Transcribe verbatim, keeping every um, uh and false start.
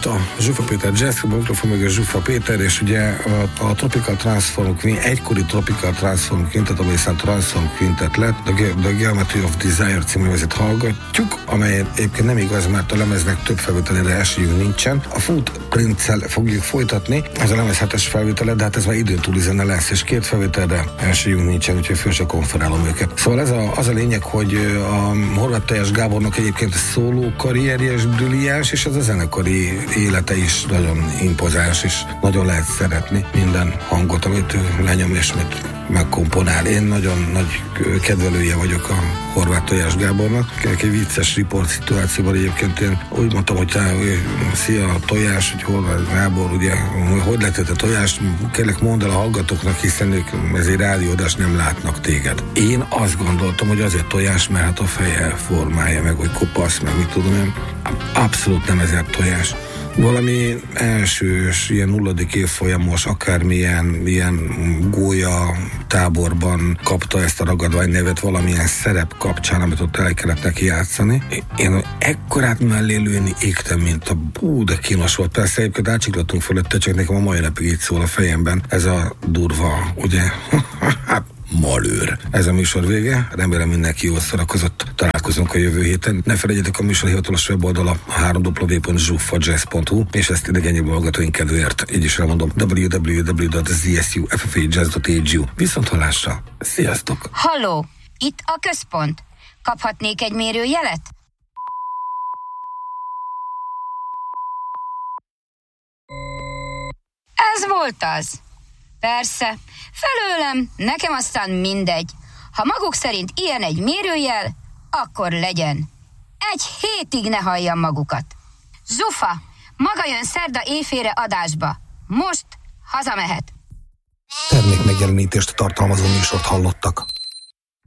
a Zsufa Péter Jazz Club, a mikrofon meg a Zsufa Péter, és ugye a, a Tropical Transform Quintet, egykori Tropical Transform Quintet, amely aztán Transform Quintet lett, The, The Geometry of Desire című vezet hallgatjuk, amely egyébként nem igaz, mert a lemeznek több felvételére esélyünk nincsen. A Footprints-szel fogjuk folytatni, ez a lemez hetes felvétele, de hát ez már időn túli zene lesz, és két felvételre esélyünk nincsen, úgyhogy föl se konferálom őket. Szóval ez a, az a lényeg, hogy a Horváth Tojás Gábornak egyébként a szóló karrierje is brilliáns, és ez a zenekari élete is nagyon impozáns, és nagyon lehet szeretni minden hangot, amit ő lenyom és amit megkomponál. Én nagyon nagy kedvelője vagyok a Horváth Tojás Gábornak. Egy vicces riport szituációban egyébként én úgy mondtam, hogy szia Tojás, hogy Horváth Gábor, ugye, hogy letett a Tojást, kérlek mondd el a hallgatóknak, hiszen ők ezért rádiódás nem látnak téged. Én azt gondoltam, hogy azért Tojás, mert hát a feje formája, meg hogy kopasz, meg mit tudom én, abszolút nem ezért Tojás. Valami elsős, ilyen nulladik évfolyamos, akármilyen ilyen gólya táborban kapta ezt a ragadvány nevet valamilyen szerep kapcsán, amit ott el kellett neki játszani. Én ekkorát mellé lőni égtem, mint a bú, de kínos volt. Persze egyébként átsiklattunk fölötte, csak nekem a mai napig így szól a fejemben. Ez a durva, ugye? Hát malőr. Ez a műsor vége, remélem mindenki jól szórakozott, találkozunk a jövő héten. Ne felejtjetek, a műsor hivatalos weboldala a double-u double-u double-u pont zsuffa jazz pont hu, és ezt idegennyi hallgatóink kedvéért, így is elmondom, double-u double-u double-u pont zsuffa pont e u. Viszont hallásra, sziasztok! Halló, itt a központ. Kaphatnék egy mérőjelet? Ez volt az. Persze, felőlem, nekem aztán mindegy. Ha maguk szerint ilyen egy mérőjel, akkor legyen. Egy hétig ne halljam magukat. Zsufa, maga jön szerda éjfélre adásba. Most hazamehet. Termék megjelenítést tartalmazó műsort hallottak.